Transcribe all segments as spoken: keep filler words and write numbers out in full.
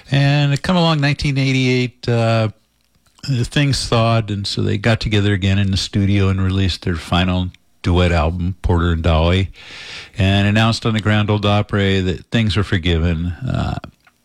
And it come along nineteen eighty-eight, uh, things thawed, and so they got together again in the studio and released their final duet album, Porter and Dolly, and announced on the Grand Ole Opry that things were forgiven. Uh,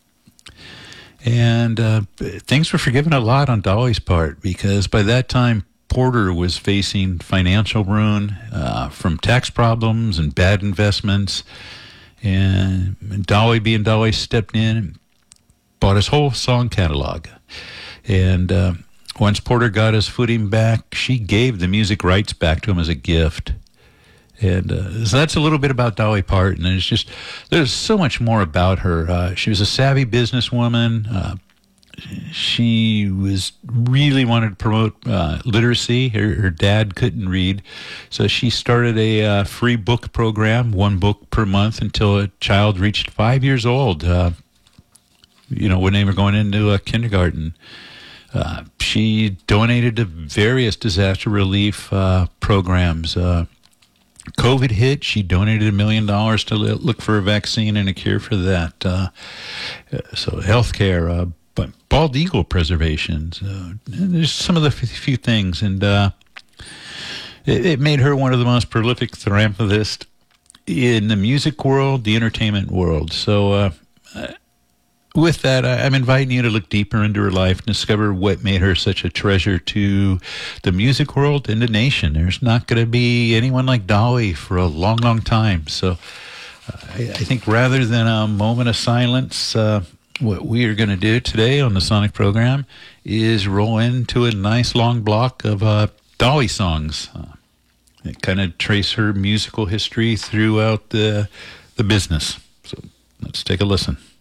and uh, things were forgiven a lot on Dolly's part, because by that time, Porter was facing financial ruin uh, from tax problems and bad investments. And Dolly, being Dolly, stepped in and bought his whole song catalog. And uh, once Porter got his footing back, she gave the music rights back to him as a gift. And uh, so that's a little bit about Dolly Parton. And it's just, there's so much more about her. Uh, she was a savvy businesswoman. Uh, she was really wanted to promote uh, literacy. Her, her dad couldn't read. So she started a uh, free book program, one book per month, until a child reached five years old, uh, you know, when they were going into uh, kindergarten. Uh, she donated to various disaster relief uh, programs. Uh, COVID hit, she donated a million dollars to look for a vaccine and a cure for that. Uh, so healthcare, uh, but bald eagle preservation. So there's some of the f- few things, and uh, it, it made her one of the most prolific philanthropists in the music world, the entertainment world. So uh, with that, I'm inviting you to look deeper into her life and discover what made her such a treasure to the music world and the nation. There's not going to be anyone like Dolly for a long, long time. So uh, I, I think rather than a moment of silence, uh, what we are going to do today on the Sonic program is roll into a nice long block of uh, Dolly songs. Uh, that kind of trace her musical history throughout the the business. So let's take a listen.